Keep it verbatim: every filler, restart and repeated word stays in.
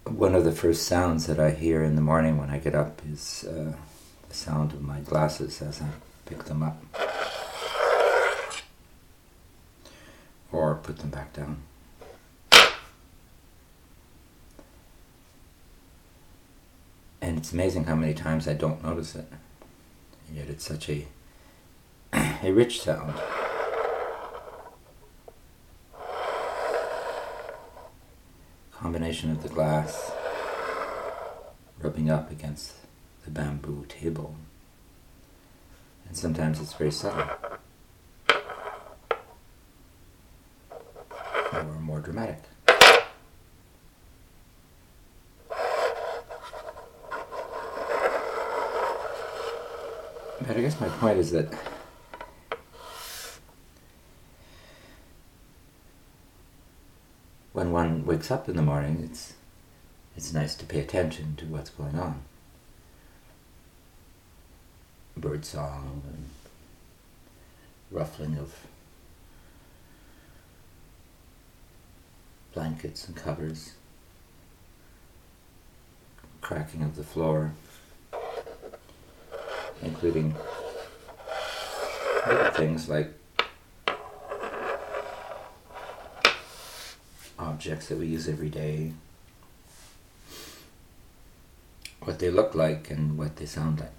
One of the first sounds that I hear in the morning when I get up is uh, the sound of my glasses as I pick them up or put them back down. And it's amazing how many times I don't notice it, and yet it's such a a rich sound. Combination of the glass rubbing up against the bamboo table, and sometimes it's very subtle or more dramatic. But I guess my point is that when one wakes up in the morning, it's it's nice to pay attention to what's going on. Bird song and ruffling of blankets and covers, cracking of the floor, including little things like objects that we use every day, what they look like and what they sound like.